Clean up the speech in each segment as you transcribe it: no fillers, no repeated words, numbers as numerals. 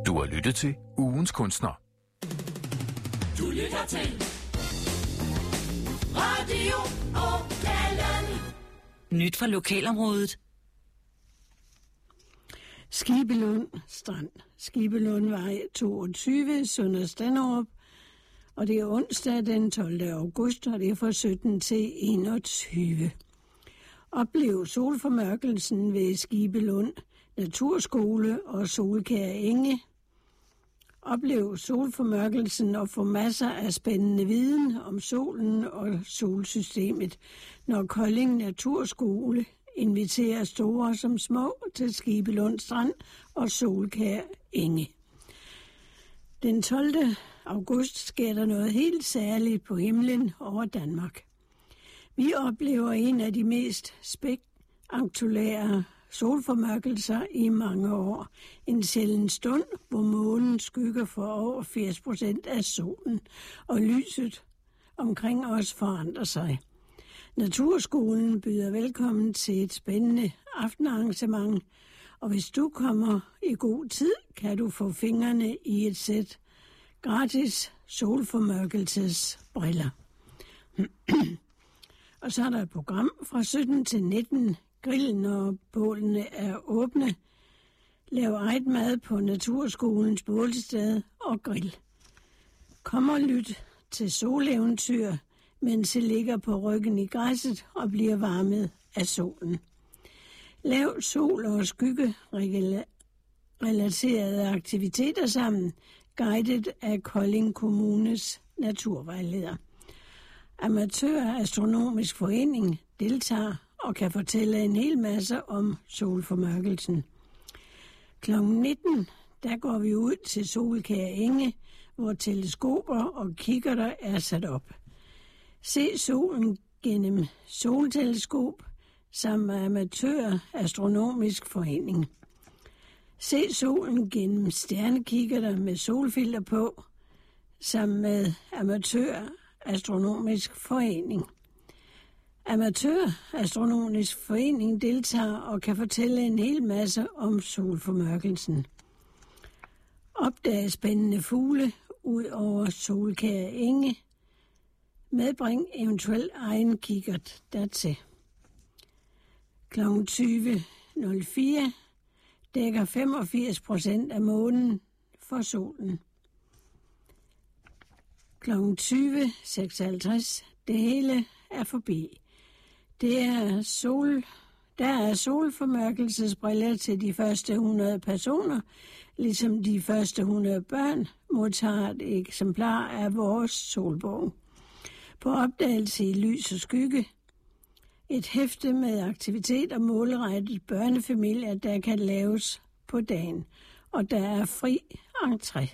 Du har lyttet til Ugens Kunstner. Du lytter til Radio Åkalen. Nyt fra lokalområdet. Skibelund Strand. Skibelundvej 22, Sønder Standerup. Og det er onsdag den 12. august, og det er fra 17 til 21. Oplev solformørkelsen ved Skibelund Naturskole og Solkær Enge. Oplev solformørkelsen og få masser af spændende viden om solen og solsystemet, når Kolding Naturskole inviterer store som små til Skibelund Strand og Solkær Enge. Den 12. august sker der noget helt særligt på himlen over Danmark. Vi oplever en af de mest spektakulære solformørkelser i mange år. En sjælden stund, hvor månen skygger for over 80% af solen, og lyset omkring os forandrer sig. Naturskolen byder velkommen til et spændende aftenarrangement, og hvis du kommer i god tid, kan du få fingrene i et sæt gratis solformørkelsesbriller. Og så er der et program fra 17 til 19. Grillen og bålene er åbne. Lav eget mad på Naturskolens bålsted og grill. Kom og lyt til soleventyr, mens I ligger på ryggen i græsset og bliver varmet af solen. Lav sol- og skygge-relaterede aktiviteter sammen, guidet af Kolding Kommunes naturvejleder. Amatørastronomisk forening deltager og kan fortælle en hel masse om solformørkelsen. Kl. 19, der går vi ud til Solkær Enge, hvor teleskoper og kikkerter er sat op. Se solen gennem solteleskop sammen med Amatørastronomisk forening. Se solen gennem stjernekikkerter med solfilter på sammen med Amatørastronomisk forening. Amatørastronomisk forening deltager og kan fortælle en hel masse om solformørkelsen. Opdag spændende fugle ud over Solkær Enge. Medbring eventuelt egen kikkert dertil. Kl. 20.04 dækker 85% af månen for solen. Kl. 20.56 det hele er forbi. Der er solformørkelsesbriller til de første 100 personer, ligesom de første 100 børn modtager et eksemplar af vores solbog. På opdagelse i lys og skygge, et hæfte med aktiviteter målrettet børnefamilier, der kan laves på dagen, og der er fri entré.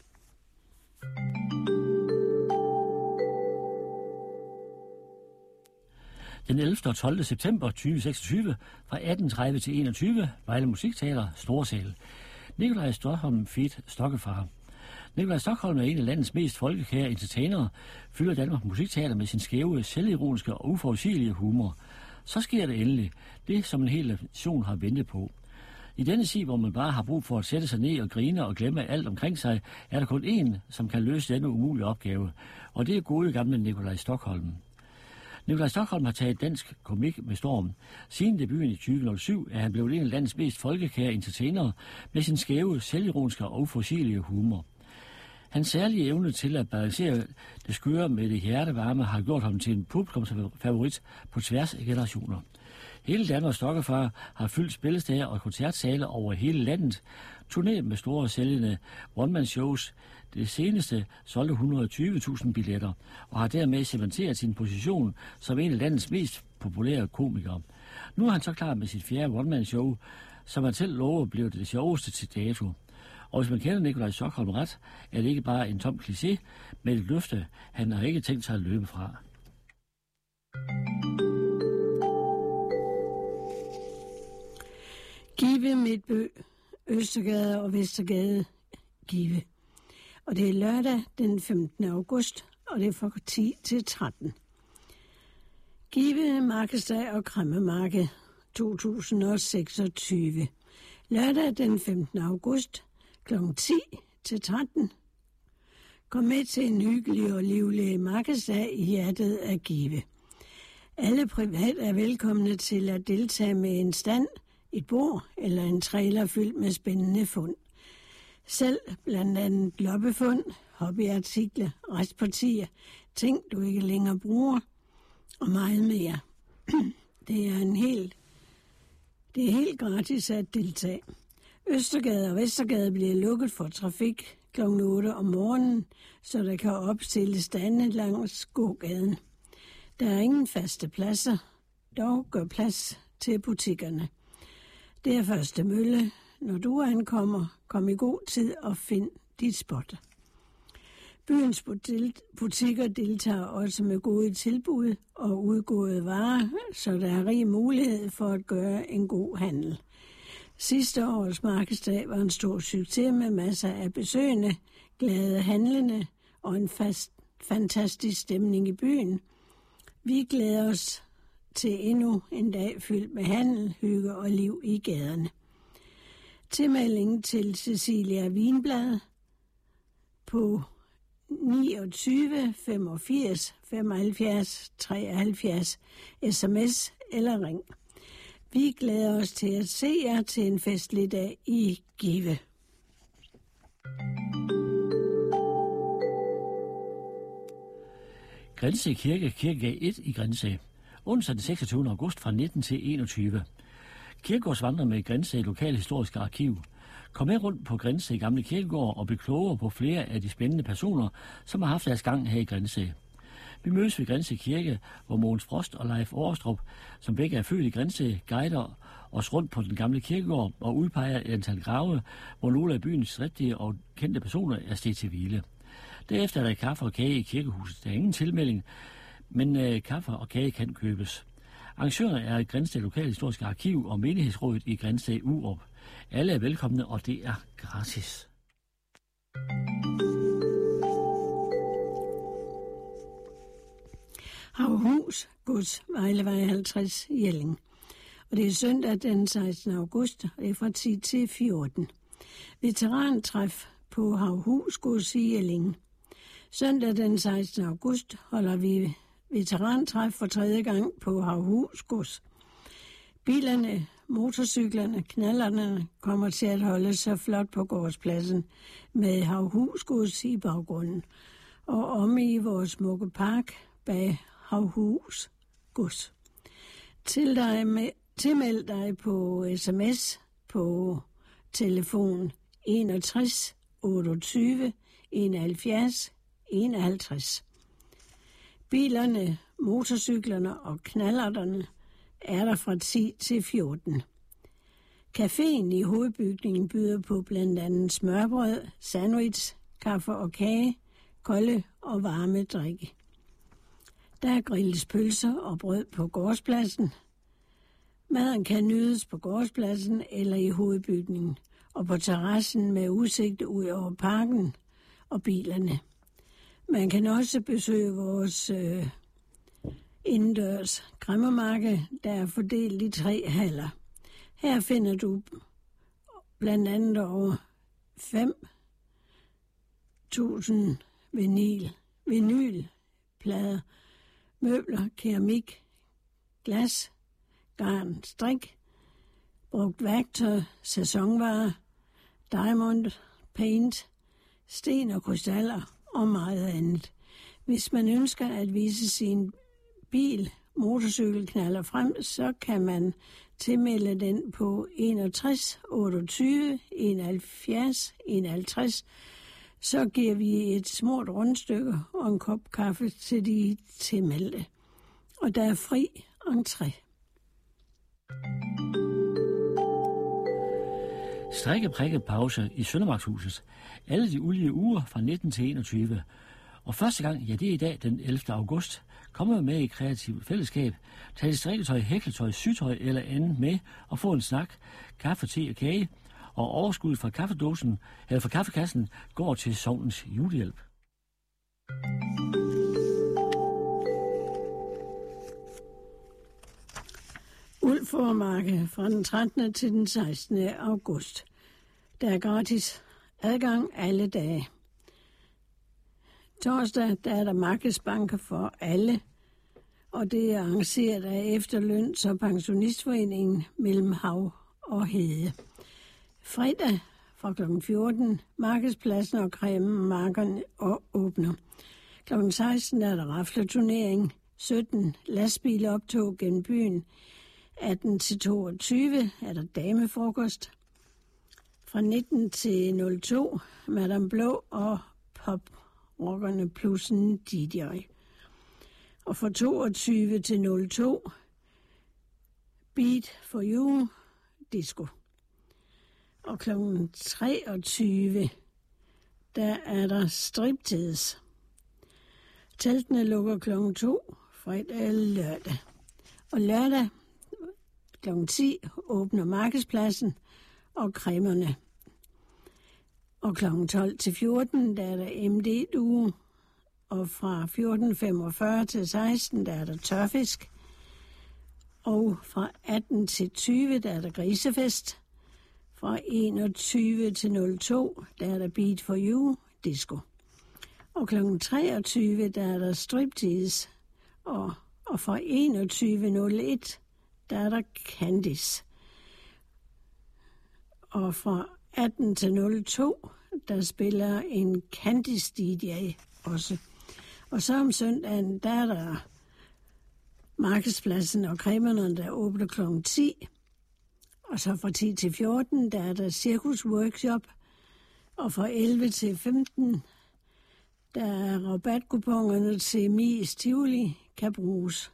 Den 11. og 12. september 2026 fra 18.30 til 21. Vejle Musikteater, Storsal. Nikolaj Stokholm feat. Stokkefar. Nikolaj Stokholm er en af landets mest folkekære entertainere, fylder Danmark Musikteater med sin skæve, selvironiske og uforudsigelige humor. Så sker det endelig, det som en hel nation har ventet på. I denne tid, hvor man bare har brug for at sætte sig ned og grine og glemme alt omkring sig, er der kun én, som kan løse denne umulige opgave, og det er gode gamle Nikolaj Stokholm. Nikolaj Stokholm har taget dansk komik med storm. Siden debuten i 2007 er han blevet en af landets mest folkekære entertainere med sin skæve, selvironiske og uforudsigelige humor. Hans særlige evne til at balancere det skøre med det hjertevarme har gjort ham til en publikumsfavorit på tværs af generationer. Hele Danmarks Stokkefar har fyldt spillesteder og koncertsale over hele landet, turneret med store sælgende one-man-shows. Det seneste solgte 120.000 billetter, og har dermed cementeret sin position som en af landets mest populære komikere. Nu er han så klar med sit fjerde one-man-show, som han selv lover bliver det sjoveste til dato. Og hvis man kender Nikolaj Stokholm ret, er det ikke bare en tom kliché, men et løfte, han har ikke tænkt sig at løbe fra. Give Midtbø, Østergade og Vestergade, Give. Og det er lørdag den 15. august, og det er fra 10 til 13. Give Markedsdag og Kræmmemarked 2026. Lørdag den 15. august, kl. 10 til 13. Kom med til en hyggelig og livlig markedsdag i hjertet af Give. Alle privat er velkomne til at deltage med en stand, et bord eller en trailer fyldt med spændende fund. Selv blandt andet loppefund, hobbyartikler, restpartier, ting du ikke længere bruger og meget mere. Det er helt gratis at deltage. Østergade og Vestergade bliver lukket for trafik kl. 8 om morgenen, så der kan opstilles stande langs gågaden. Der er ingen faste pladser, dog gør plads til butikkerne. Det er første mølle. Når du ankommer, kom i god tid og find dit spot. Byens butikker deltager også med gode tilbud og udgåede varer, så der er rig mulighed for at gøre en god handel. Sidste års markedsdag var en stor succes med masser af besøgende, glade handlende og en fantastisk stemning i byen. Vi glæder os til endnu en dag fyldt med handel, hygge og liv i gaderne. Tilmelding til Cecilia Vinblad på 29 85 75 73 sms eller ring. Vi glæder os til at se jer til en festlig dag i Give. Grindsted Kirke, Kirkegade 1 i Grindsted. Onsdag den 26. august fra 19 til 21. Kirkegårdsvandrer med Grindsted Lokalhistoriske Arkiv. Kom med rundt på Grindsted Gamle Kirkegård og bliv klogere på flere af de spændende personer, som har haft deres gang her i Grindsted. Vi mødes ved Grindsted Kirke, hvor Mogens Frost og Leif Årestrup, som begge er født i Grindsted, guider os rundt på den gamle kirkegård og udpeger et antal grave, hvor nogle af byens rigtige og kendte personer er stedt til hvile. Derefter er der kaffe og kage i kirkehuset. Der er ingen tilmelding, men kaffe og kage kan købes. Arrangørerne er Grindsted Lokalhistoriske Arkiv og Menighedsrådet i Grindsted Urup. Alle er velkomne, og det er gratis. Havhus, Gods, Vejlevej 50, Jelling. Og det er søndag den 16. august, og det er fra 10 til 14. Veterantræf på Havhus, Gods i Jelling. Søndag den 16. august holder vi veterantræf for 3. gang på Havhus, Gods. Bilerne, motorcyklerne, knallerterne kommer til at holde sig flot på gårdspladsen med Havhus, Gods i baggrunden. Og om i vores smukke park bag Havhus, Gods. Tilmeld dig på sms på telefon 61 28 71 51. Bilerne, motorcyklerne og knallerterne er der fra 10 til 14. Caféen i hovedbygningen byder på blandt andet smørbrød, sandwich, kaffe og kage, kolde og varme drikke. Der grilles pølser og brød på gårdspladsen. Maden kan nydes på gårdspladsen eller i hovedbygningen og på terrassen med udsigt ud over parken og bilerne. Man kan også besøge vores indendørs kræmmermarked, der er fordelt i 3 haller. Her finder du blandt andet over 5.000 vinylplader, møbler, keramik, glas, garn, strik, brugt værktøj, sæsonvarer, diamond, paint, sten og krystaller og meget andet. Hvis man ønsker at vise sin bil, motorcykelknaller frem, så kan man tilmelde den på 61 28 71 51. Så giver vi et smurt rundstykke og en kop kaffe til de tilmeldte. Og der er fri entré. Strikke-prikke-pause i Søndermarkshuset. Alle de ulige uger fra 19 til 21. Og første gang, ja det er i dag den 11. august, kommer med i kreativt fællesskab, tag dit strikketøj, hækletøj, sytøj eller andet med og få en snak, kaffe, te og kage, og overskud fra kaffedåsen eller fra kaffekassen går til sognens julehjælp. Ulfårmarked fra den 13. til den 16. august. Der er gratis Adgang alle dage. Torsdag der er der markedsbanker for alle, og det er arrangeret af Efterløns- og Pensionistforeningen mellem Hav og Hede. Fredag fra kl. 14, markedspladsen og Kræmmermarkerne og åbner. Kl. 16 er der rafleturnering, 17 lastbiloptog gennem byen, 18 til 22 er der damefrokost, fra 19 til 02 Madame Blå og poprockerne plus en DJ. Og fra 22 til 02 Beat for You Disco. Og kl. 23 der er der striptease. Teltene lukker kl. 2 fredag og lørdag. Og lørdag kl. 10 åbner markedspladsen og Kræmmerne. Og kl. 12 til 14 der er der MD-duo. Og fra 14.45 til 16 der er der tørfisk. Og fra 18 til 20 der er der grisefest. Fra 21 til 02 der er der Beat for You Disco. Og kl. 23 der er der striptease. Og fra 21.01 der er der Candice. Og fra 18 til 02 der spiller en Candice DJ også. Og så om søndagen der er der markedspladsen og Kræmmerne, der åbner kl. 10. Og så fra 10 til 14 der er der cirkusworkshop. Og fra 11 til 15 der er rabatkuponerne til Mies Tivoli kan bruges.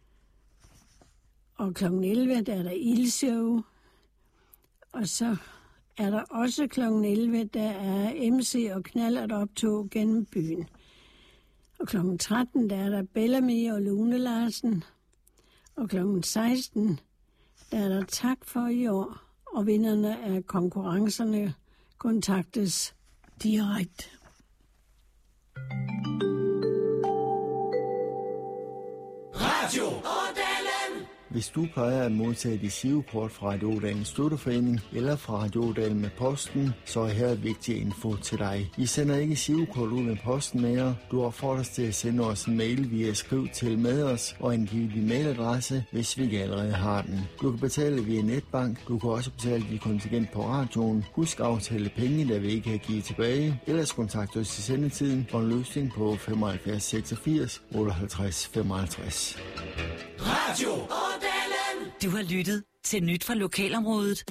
Og kl. 11 der er der ildshow. Og så er der også kl. 11 der er MC og knallertoptog gennem byen. Og kl. 13 der er der Bellamy og Lune Larsen. Og kl. 16 der er der tak for i år. Og vinderne af konkurrencerne kontaktes direkte. Radio Odalen. Hvis du plejer at modtage dit girokort fra Radio Odalens Støtteforening eller fra Radio Odalen med posten, så er her vigtig info til dig. Vi sender ikke girokort ud med posten mere. Du opfordres til at sende os en mail via skriv til med os og angive din mailadresse, hvis vi ikke allerede har den. Du kan betale via netbank. Du kan også betale dit kontingent på radioen. Husk at aftale penge, der vi ikke har givet tilbage. Ellers kontakt os til sendetiden for en løsning på 75 86 58 55. Radio Odalen. Du har lyttet til Nyt fra Lokalområdet.